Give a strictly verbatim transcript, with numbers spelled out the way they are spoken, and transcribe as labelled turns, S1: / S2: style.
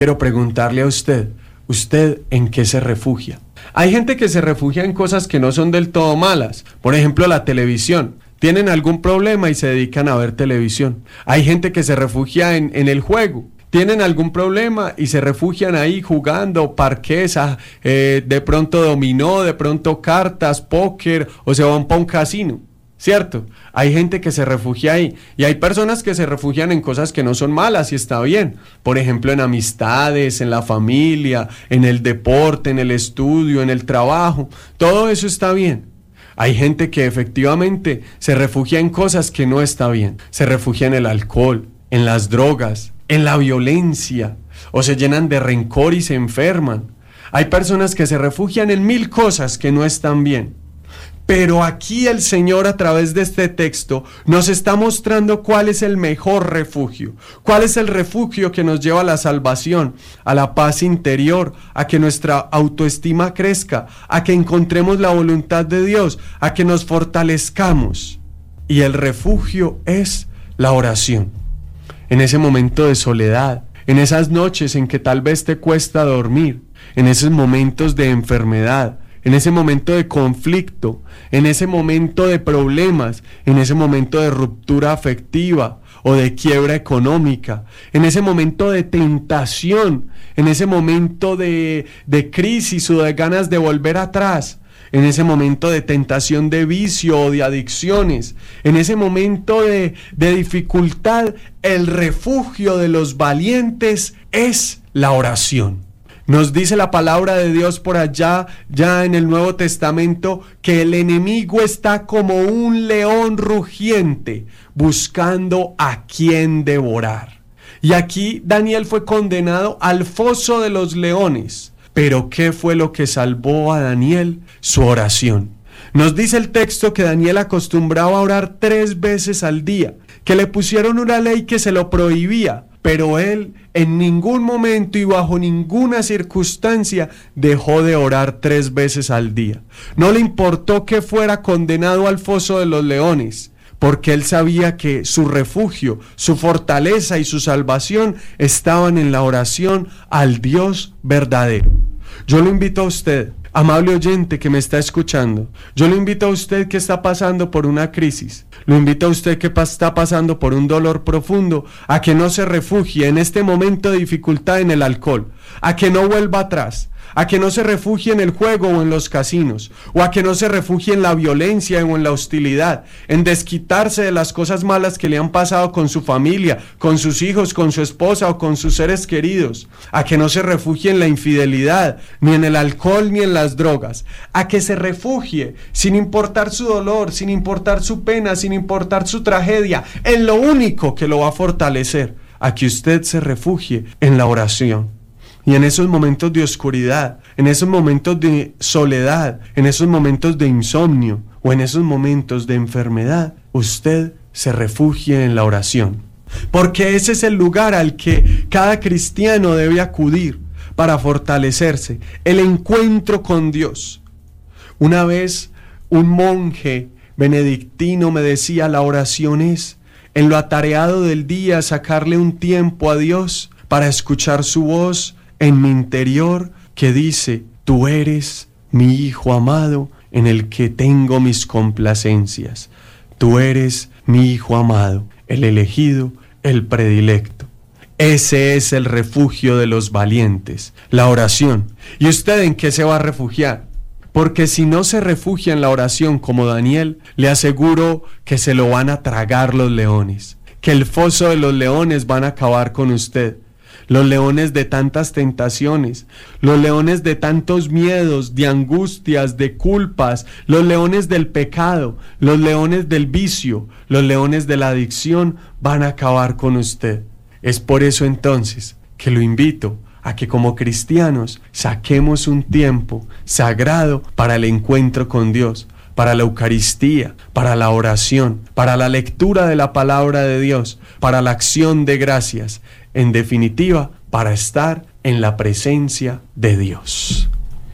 S1: Quiero preguntarle a usted, ¿usted en qué se refugia? Hay gente que se refugia en cosas que no son del todo malas, por ejemplo la televisión. Tienen algún problema y se dedican a ver televisión. Hay gente que se refugia en, en el juego. Tienen algún problema y se refugian ahí jugando parquesa, eh, de pronto dominó, de pronto cartas, póker, o se van para un casino. ¿Cierto? Hay gente que se refugia ahí y hay personas que se refugian en cosas que no son malas y está bien. Por ejemplo, en amistades, en la familia, en el deporte, en el estudio, en el trabajo. Todo eso está bien. Hay gente que efectivamente se refugia en cosas que no está bien. Se refugia en el alcohol, en las drogas, en la violencia, o se llenan de rencor y se enferman. Hay personas que se refugian en mil cosas que no están bien. Pero aquí el Señor, a través de este texto, nos está mostrando cuál es el mejor refugio, cuál es el refugio que nos lleva a la salvación, a la paz interior, a que nuestra autoestima crezca, a que encontremos la voluntad de Dios, a que nos fortalezcamos. Y el refugio es la oración. En ese momento de soledad, en esas noches en que tal vez te cuesta dormir, en esos momentos de enfermedad, en ese momento de conflicto, en ese momento de problemas, en ese momento de ruptura afectiva o de quiebra económica, en ese momento de tentación, en ese momento de, de crisis o de ganas de volver atrás, en ese momento de tentación de vicio o de adicciones, en ese momento de, de dificultad, el refugio de los valientes es la oración. Nos dice la palabra de Dios por allá, ya en el Nuevo Testamento, que el enemigo está como un león rugiente, buscando a quien devorar. Y aquí Daniel fue condenado al foso de los leones. Pero ¿qué fue lo que salvó a Daniel? Su oración. Nos dice el texto que Daniel acostumbraba a orar tres veces al día, que le pusieron una ley que se lo prohibía, pero él en ningún momento y bajo ninguna circunstancia dejó de orar tres veces al día. No le importó que fuera condenado al foso de los leones, porque él sabía que su refugio, su fortaleza y su salvación estaban en la oración al Dios verdadero. Yo lo invito a usted, amable oyente que me está escuchando, yo lo invito a usted que está pasando por una crisis, lo invito a usted que está pasando por un dolor profundo, a que no se refugie en este momento de dificultad en el alcohol, a que no vuelva atrás, a que no se refugie en el juego o en los casinos, o a que no se refugie en la violencia o en la hostilidad, en desquitarse de las cosas malas que le han pasado con su familia, con sus hijos, con su esposa o con sus seres queridos, a que no se refugie en la infidelidad, ni en el alcohol ni en las drogas, a que se refugie sin importar su dolor, sin importar su pena, sin importar su tragedia, en lo único que lo va a fortalecer, a que usted se refugie en la oración. Y en esos momentos de oscuridad, en esos momentos de soledad, en esos momentos de insomnio o en esos momentos de enfermedad, usted se refugie en la oración. Porque ese es el lugar al que cada cristiano debe acudir para fortalecerse, el encuentro con Dios. Una vez un monje benedictino me decía, la oración es, en lo atareado del día, sacarle un tiempo a Dios para escuchar su voz en mi interior que dice, tú eres mi hijo amado en el que tengo mis complacencias. Tú eres mi hijo amado, el elegido, el predilecto. Ese es el refugio de los valientes, la oración. ¿Y usted en qué se va a refugiar? Porque si no se refugia en la oración como Daniel, le aseguro que se lo van a tragar los leones, que el foso de los leones van a acabar con usted. Los leones de tantas tentaciones, los leones de tantos miedos, de angustias, de culpas, los leones del pecado, los leones del vicio, los leones de la adicción van a acabar con usted. Es por eso entonces que lo invito a que como cristianos saquemos un tiempo sagrado para el encuentro con Dios, para la Eucaristía, para la oración, para la lectura de la palabra de Dios, para la acción de gracias, en definitiva, para estar en la presencia de Dios.